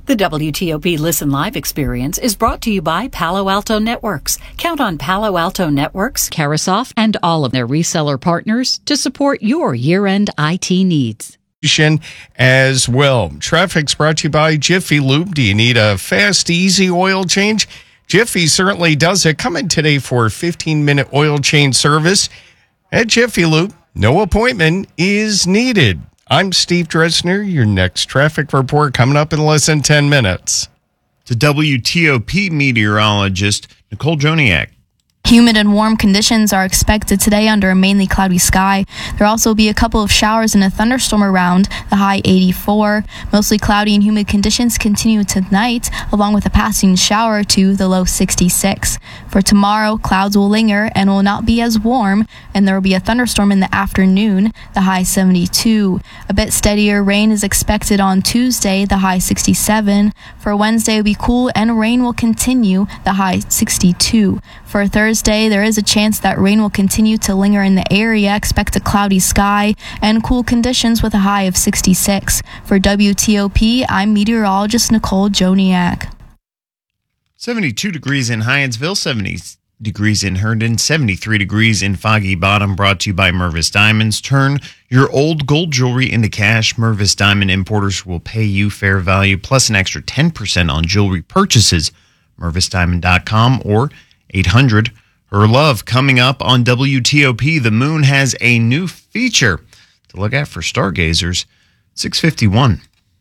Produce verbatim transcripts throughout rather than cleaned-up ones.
The W T O P Listen Live experience is brought to you by Palo Alto Networks. Count on Palo Alto Networks, Carasoft, and all of their reseller partners to support your year-end I T needs. As well. Traffic's brought to you by Jiffy Lube. Do you need a fast, easy oil change? Jiffy certainly does it. Come in today for a fifteen-minute oil change service at Jiffy Lube. No appointment is needed. I'm Steve Dresner. Your next traffic report coming up in less than ten minutes. To W T O P meteorologist Nicole Joniak. Humid and warm conditions are expected today under a mainly cloudy sky. There will also be a couple of showers and a thunderstorm around, the high eighty-four. Mostly cloudy and humid conditions continue tonight, along with a passing shower to the low sixty-six. For tomorrow, clouds will linger and will not be as warm, and there will be a thunderstorm in the afternoon, the high seventy-two. A bit steadier rain is expected on Tuesday, the high sixty-seven. For Wednesday, it will be cool and rain will continue, the high sixty-two. For Thursday, there is a chance that rain will continue to linger in the area. Expect a cloudy sky and cool conditions with a high of sixty-six. For W T O P, I'm meteorologist Nicole Joniak. seventy-two degrees in Hyattsville, seventy degrees in Herndon, seventy-three degrees in Foggy Bottom, brought to you by Mervis Diamonds. Turn your old gold jewelry into cash. Mervis Diamond Importers will pay you fair value plus an extra ten percent on jewelry purchases. Mervis Diamond dot com or eight hundred her love. Coming up on W T O P, the moon has a new feature to look at for stargazers. six fifty-one.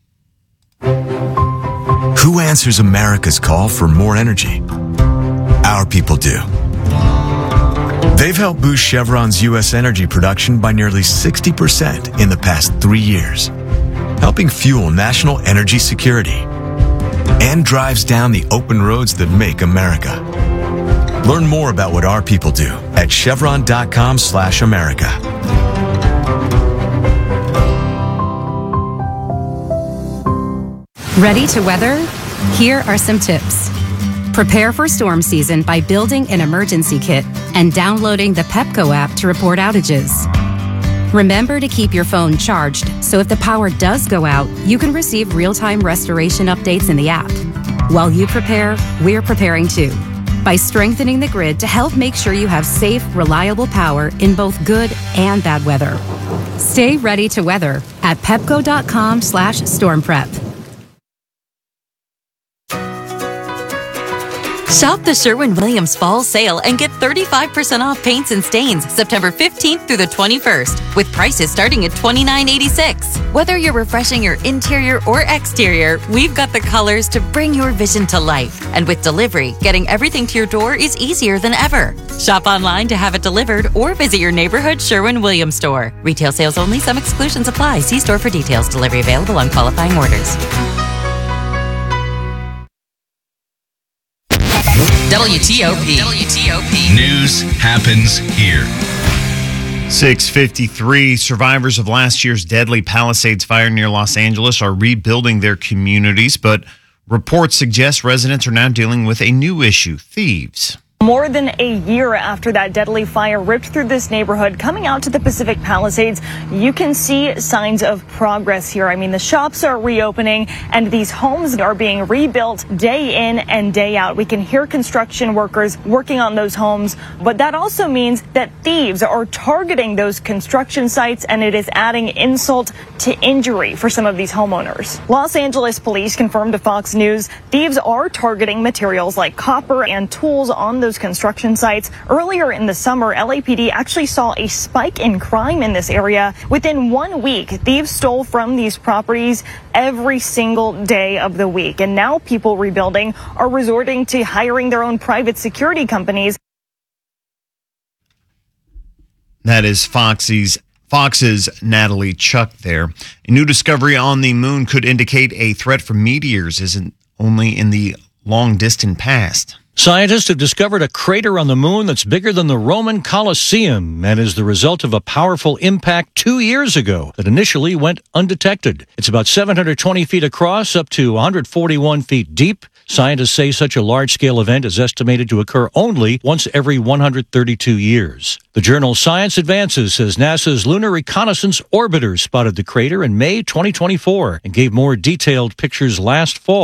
Who answers America's call for more energy? Our people do. They've helped boost Chevron's U S energy production by nearly sixty percent in the past three years, helping fuel national energy security and drives down the open roads that make America. Learn more about what our people do at chevron.com slash America. Ready to weather? Here are some tips. Prepare for storm season by building an emergency kit and downloading the Pepco app to report outages. Remember to keep your phone charged so if the power does go out, you can receive real-time restoration updates in the app. While you prepare, we're preparing too, by strengthening the grid to help make sure you have safe, reliable power in both good and bad weather. Stay ready to weather at pepco.com slash storm prep. Shop the Sherwin-Williams Fall Sale and get thirty-five percent off paints and stains September fifteenth through the twenty-first, with prices starting at twenty-nine eighty-six. Whether you're refreshing your interior or exterior, we've got the colors to bring your vision to life. And with delivery, getting everything to your door is easier than ever. Shop online to have it delivered or visit your neighborhood Sherwin-Williams store. Retail sales only. Some exclusions apply. See store for details. Delivery available on qualifying orders. W T O P. W T O P. News happens here. six fifty-three. Survivors of last year's deadly Palisades fire near Los Angeles are rebuilding their communities, but reports suggest residents are now dealing with a new issue: thieves. More than a year after that deadly fire ripped through this neighborhood, coming out to the Pacific Palisades, you can see signs of progress here. I mean, the shops are reopening and these homes are being rebuilt day in and day out. We can hear construction workers working on those homes, but that also means that thieves are targeting those construction sites, and it is adding insult to injury for some of these homeowners. Los Angeles police confirmed to Fox News thieves are targeting materials like copper and tools on those construction sites. Earlier in the summer, L A P D actually saw a spike in crime in this area. Within one week, thieves stole from these properties every single day of the week. And now people rebuilding are resorting to hiring their own private security companies. That is Foxy's Fox's Natalie Chuck there. A new discovery on the moon could indicate a threat from meteors isn't only in the long distant past. Scientists have discovered a crater on the moon that's bigger than the Roman Colosseum and is the result of a powerful impact two years ago that initially went undetected. It's about seven hundred twenty feet across, up to one hundred forty-one feet deep. Scientists say such a large-scale event is estimated to occur only once every one hundred thirty-two years. The journal Science Advances says NASA's Lunar Reconnaissance Orbiter spotted the crater in May twenty twenty-four and gave more detailed pictures last fall.